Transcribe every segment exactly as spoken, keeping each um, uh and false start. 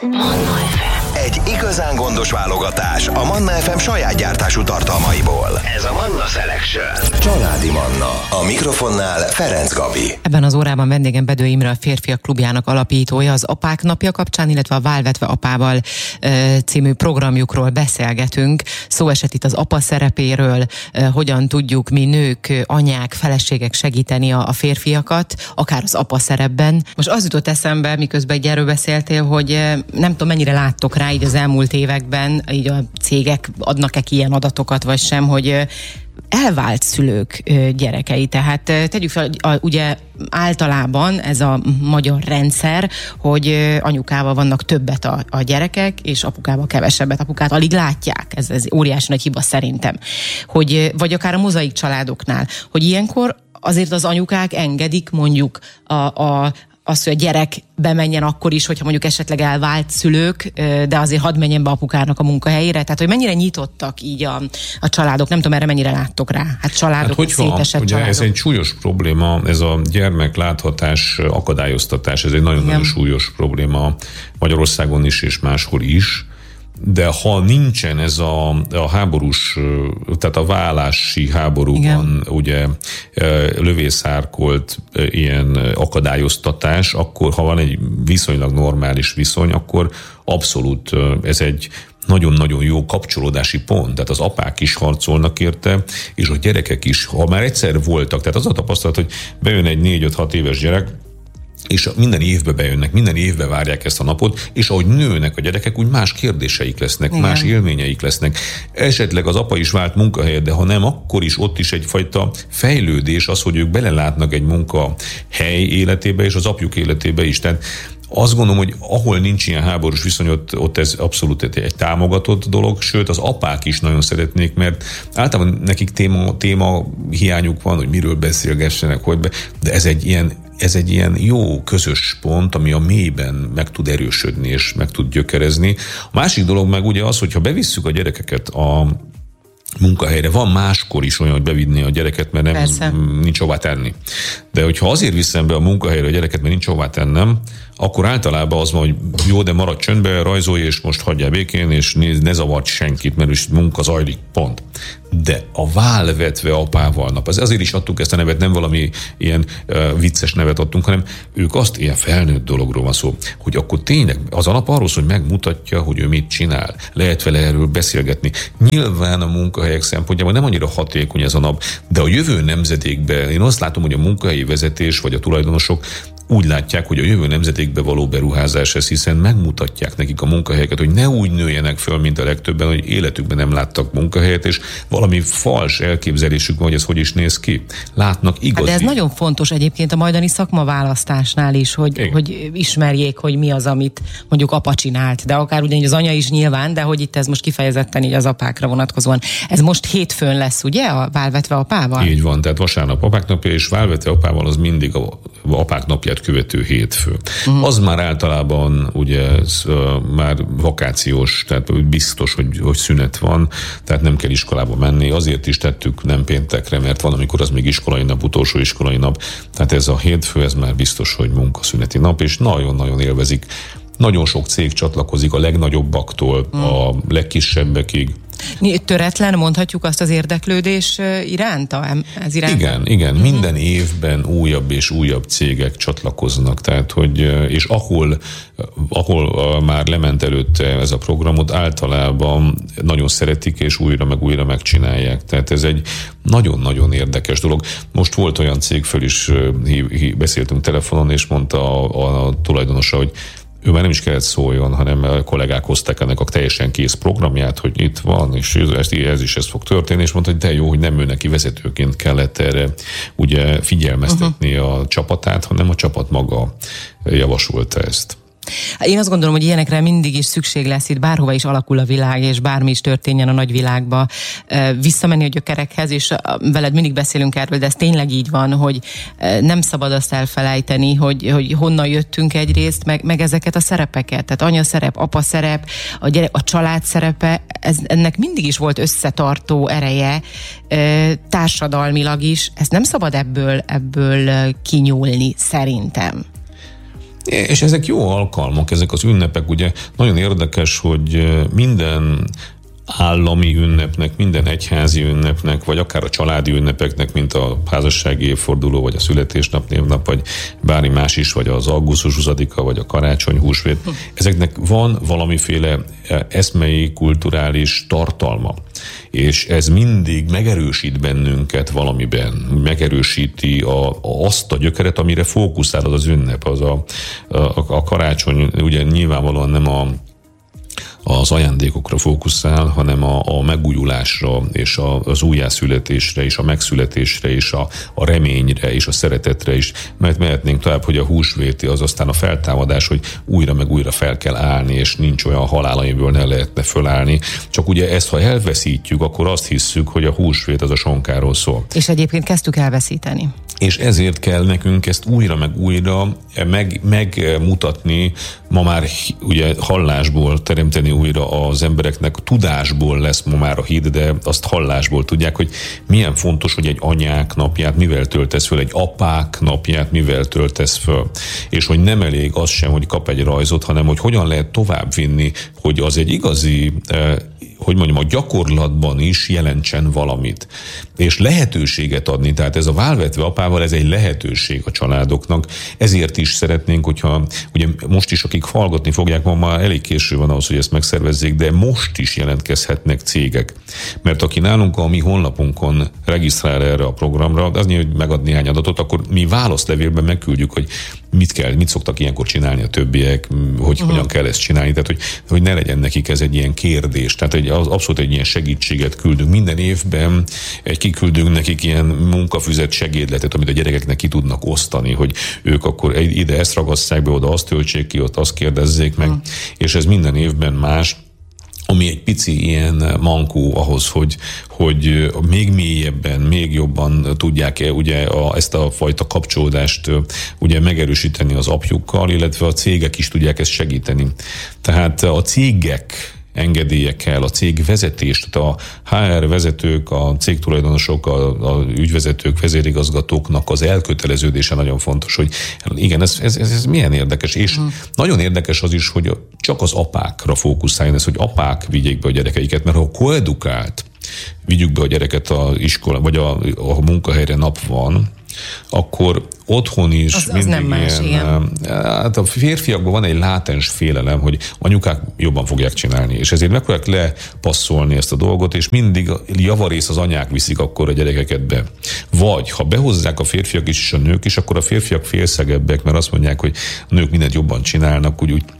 Manna ef em. Egy igazán gondos válogatás a Manna ef em saját gyártású tartalmaiból. Ez a Manna Selection. Családi Manna. A mikrofonnál Ferenc Gabi. Ebben az órában vendégem Bedő Imre, a Férfiak Klubjának alapítója, az Apák Napja kapcsán, illetve a Válvetve apával e, című programjukról beszélgetünk. Szó esett itt az apa szerepéről, e, hogyan tudjuk mi nők, anyák, feleségek segíteni a, a férfiakat, akár az apa szerepben. Most az jutott eszembe, miközben egy erről beszéltél, hogy e, nem tudom, mennyire láttok rá így az elmúlt években, így a cégek adnak-e ki ilyen adatokat, vagy sem, hogy elvált szülők gyerekei. Tehát tegyük fel, ugye általában ez a magyar rendszer, hogy anyukával vannak többet a, a gyerekek, és apukával kevesebbet. Apukát alig látják. Ez, ez óriási nagy hiba szerintem. Hogy, vagy akár a mozaik családoknál, hogy ilyenkor azért az anyukák engedik mondjuk a, a az, hogy a gyerek bemenjen akkor is, hogyha mondjuk esetleg elvált szülők, de azért hadd menjen be apukának a munkahelyére. Tehát, hogy mennyire nyitottak így a, a családok. Nem tudom, erre mennyire láttok rá. Hát családok, hát szétesett ugye családok. Ez egy súlyos probléma, ez a gyermekláthatás, akadályoztatás, ez egy nagyon-nagyon súlyos probléma Magyarországon is és máshol is. De ha nincsen ez a, a háborús, tehát a vállási háborúban igen. ugye lövészárkolt ilyen akadályoztatás, akkor ha van egy viszonylag normális viszony, akkor abszolút ez egy nagyon-nagyon jó kapcsolódási pont, tehát az apák is harcolnak érte, és a gyerekek is, ha már egyszer voltak, tehát az a tapasztalat, hogy bejön egy négy-öt-hat éves gyerek, és minden évbe bejönnek, minden évbe várják ezt a napot, és ahogy nőnek a gyerekek, úgy más kérdéseik lesznek, igen. más élményeik lesznek. Esetleg az apa is vált munkahelyet, de ha nem, akkor is ott is egyfajta fejlődés az, hogy ők belelátnak egy munkahely életébe, és az apjuk életébe is. Tehát azt gondolom, hogy ahol nincs ilyen háborús viszony, ott, ott ez abszolút egy támogatott dolog, sőt az apák is nagyon szeretnék, mert általában nekik téma, téma hiányuk van, hogy miről beszélgessenek, hogy be, de ez egy ilyen Ez egy ilyen jó közös pont, ami a mélyben meg tud erősödni és meg tud gyökerezni. A másik dolog meg ugye az, hogyha bevisszük a gyerekeket a munkahelyre, van máskor is olyan, hogy bevinni a gyereket, mert nem, Persze. nincs hová tenni. De hogyha azért viszem be a munkahelyre a gyereket, mert nincs hová tennem, akkor általában az van, hogy jó, de maradj csöndbe, rajzolj, és most hagyjál békén, és ne, ne zavart senkit, mert is munka zajlik, pont. De a válvetve apával nap, az azért is adtuk ezt a nevet, nem valami ilyen uh, vicces nevet adtunk, hanem ők azt, ilyen felnőtt dologról van szó, hogy akkor tényleg az a nap arról szól, hogy megmutatja, hogy ő mit csinál. Lehet vele erről beszélgetni. Nyilván a munkahelyek szempontjából nem annyira hatékony ez a nap, de a jövő nemzedékben én azt látom, hogy a munkahelyi vezetés vagy a tulajdonosok úgy látják, hogy a jövő nemzedékbe való beruházás ez, hiszen megmutatják nekik a munkahelyeket, hogy ne úgy nőjenek föl, mint a legtöbben, hogy életükben nem láttak munkahelyet, és valami fals elképzelésük van, hogy ez hogy is néz ki. Látnak igazi. Hát de ez nagyon fontos egyébként a majdani szakmaválasztásnál is, hogy, hogy ismerjék, hogy mi az, amit mondjuk apa csinált, de akár ugyanígy az anya is nyilván, de hogy itt ez most kifejezetten így az apákra vonatkozóan. Ez most hétfőn lesz, ugye, a Válvetve apával? Így van, tehát vasárnap apák napja, és Válvetve apával az mindig a apák napját követő hétfő. Uh-huh. Az már általában ugye ez, uh, már vakációs, tehát biztos, hogy, hogy szünet van, tehát nem kell iskolába menni. Azért is tettük nem péntekre, mert van, amikor az még iskolai nap, utolsó iskolai nap. Tehát ez a hétfő, ez már biztos, hogy munkaszüneti nap, és nagyon-nagyon élvezik. Nagyon sok cég csatlakozik a legnagyobbaktól uh-huh. a legkisebbekig. Töretlen, mondhatjuk azt az érdeklődés iránta? Ez iránta? Igen, igen. Uh-huh. Minden évben újabb és újabb cégek csatlakoznak, tehát, hogy, és ahol, ahol már lement előtte ez a programot, általában nagyon szeretik, és újra meg újra megcsinálják. Tehát ez egy nagyon-nagyon érdekes dolog. Most volt olyan cég, föl is hív, hív, beszéltünk telefonon, és mondta a, a tulajdonosa, hogy ő már nem is kellett szóljon, hanem a kollégák hozták ennek a teljesen kész programját, hogy itt van, és ez, ez is ez fog történni, és mondta, hogy de jó, hogy nem ő neki vezetőként kellett erre ugye figyelmeztetni uh-huh. a csapatát, hanem a csapat maga javasolta ezt. Én azt gondolom, hogy ilyenekre mindig is szükség lesz itt, bárhova is alakul a világ, és bármi is történjen a nagyvilágba, visszamenni a gyökerekhez, és veled mindig beszélünk erről, de ez tényleg így van, hogy nem szabad azt elfelejteni, hogy, hogy honnan jöttünk egyrészt, meg, meg ezeket a szerepeket, tehát anya szerep, apa szerep, a gyerek, a család szerepe, ez, ennek mindig is volt összetartó ereje, társadalmilag is, ezt nem szabad ebből, ebből kinyúlni, szerintem. És ezek jó alkalmak, ezek az ünnepek, ugye nagyon érdekes, hogy minden állami ünnepnek, minden egyházi ünnepnek, vagy akár a családi ünnepeknek, mint a házassági évforduló, vagy a születésnap, névnap, vagy bármi más is, vagy az augusztus huszadika, vagy a karácsony, húsvét, ezeknek van valamiféle eszmei, kulturális tartalma. És ez mindig megerősít bennünket valamiben, megerősíti a, a, azt a gyökeret, amire fókuszál az az ünnep, az a, a, a karácsony, ugye nyilvánvalóan nem a az ajándékokra fókuszál, hanem a, a megújulásra, és a, az újjászületésre, és a megszületésre, és a, a reményre, és a szeretetre is. Mert mehetnénk tovább, hogy a húsvéti az aztán a feltámadás, hogy újra meg újra fel kell állni, és nincs olyan halál, amiből ne lehetne fölállni. Csak ugye ezt, ha elveszítjük, akkor azt hisszük, hogy a húsvét az a sonkáról szól. És egyébként kezdtük elveszíteni. És ezért kell nekünk ezt újra meg újra meg, megmutatni, ma már ugye hallásból teremteni újra az embereknek, tudásból lesz ma már a hit, de azt hallásból tudják, hogy milyen fontos, hogy egy anyák napját mivel töltesz föl, egy apák napját mivel töltesz föl. És hogy nem elég az sem, hogy kap egy rajzot, hanem hogy hogyan lehet továbbvinni, hogy az egy igazi, hogy mondjam, a gyakorlatban is jelentsen valamit. És lehetőséget adni, tehát ez a válvetve apával, ez egy lehetőség a családoknak. Ezért is szeretnénk, hogyha ugye most is, akik hallgatni fogják, ma már elég késő van ahhoz, hogy ezt megszervezzék, de most is jelentkezhetnek cégek. Mert aki nálunk a mi honlapunkon regisztrál erre a programra, az nyilván, hogy megad néhány adatot, akkor mi válaszlevélben megküldjük, hogy mit kell, mit szoktak ilyenkor csinálni a többiek, hogy uh-huh. hogyan kell ezt csinálni, tehát hogy, hogy ne legyen nekik ez egy ilyen kérdés. Tehát egy, az, abszolút egy ilyen segítséget küldünk. Minden évben egy kiküldünk nekik ilyen munkafüzet segédletet, amit a gyerekeknek ki tudnak osztani, hogy ők akkor ide ezt ragasszák be, oda azt töltsék ki, ott azt kérdezzék meg, uh-huh. és ez minden évben más, ami egy pici ilyen mankó ahhoz, hogy, hogy még mélyebben, még jobban tudják-e ugye a, ezt a fajta kapcsolódást ugye megerősíteni az apjukkal, illetve a cégek is tudják ezt segíteni. Tehát a cégek engedélyekkel, a cég vezetés, tehát a há er vezetők, a cégtulajdonosok, a, a ügyvezetők, vezérigazgatóknak az elköteleződése nagyon fontos, hogy igen, ez, ez, ez, ez milyen érdekes, és mm. nagyon érdekes az is, hogy csak az apákra fókuszáljon ez, hogy apák vigyék be a gyerekeiket, mert ha koedukált vigyük be a gyereket az iskola, vagy a, a munkahelyre nap van, akkor otthon is az, mindig az nem más, ilyen, hát a férfiakban van egy látens félelem, hogy anyukák jobban fogják csinálni, és ezért megpróbálják lepasszolni ezt a dolgot, és mindig javarész az anyák viszik akkor a gyerekeket be. Vagy, ha behozzák a férfiak is, és a nők is, akkor a férfiak félszegebbek, mert azt mondják, hogy a nők mindent jobban csinálnak, úgy, úgy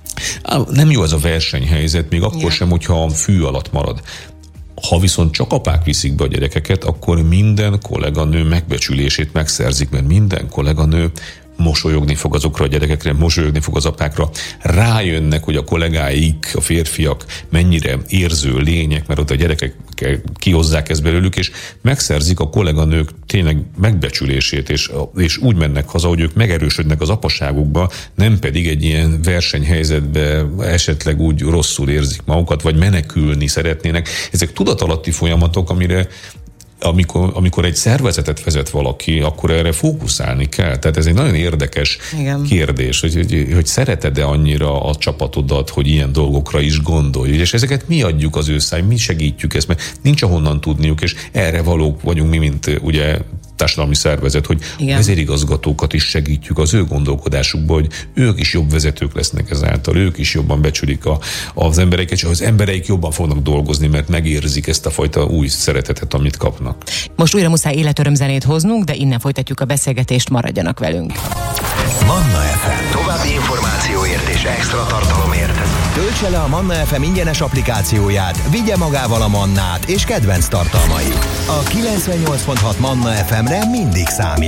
nem jó ez a versenyhelyzet, még akkor yeah. sem, hogyha a fű alatt marad. Ha viszont csak apák viszik be a gyerekeket, akkor minden kolléganő megbecsülését megszerzik, mert minden kolléganő mosolyogni fog azokra a gyerekekre, mosolyogni fog az apákra, rájönnek, hogy a kollégáik, a férfiak mennyire érző lények, mert ott a gyerekek kihozzák ezt belőlük, és megszerzik a kolléganők tényleg megbecsülését, és, és úgy mennek haza, hogy ők megerősödnek az apaságukba, nem pedig egy ilyen versenyhelyzetbe esetleg úgy rosszul érzik magukat, vagy menekülni szeretnének. Ezek tudatalatti folyamatok, amire Amikor, amikor egy szervezetet vezet valaki, akkor erre fókuszálni kell. Tehát ez egy nagyon érdekes Igen. kérdés, hogy, hogy, hogy szereted-e annyira a csapatodat, hogy ilyen dolgokra is gondolj. És ezeket mi adjuk az ő száj, mi segítjük ezt, mert nincs ahonnan tudniuk, és erre valók vagyunk mi, mint ugye társadalmi szervezet, hogy Igen. vezérigazgatókat is segítjük az ő gondolkodásukba, hogy ők is jobb vezetők lesznek ezáltal, ők is jobban becsülik a, az embereiket, és az embereik jobban fognak dolgozni, mert megérzik ezt a fajta új szeretetet, amit kapnak. Most újra muszáj életörömzenét hoznunk, de innen folytatjuk a beszélgetést, maradjanak velünk. Manna ef em. További információért és extra tartalomért töltse le a Manna ef em ingyenes applikációját, vigye magával a Mannát és kedvenc tartalmait. A kilencvennyolc pont hat Manna ef emre mindig számít.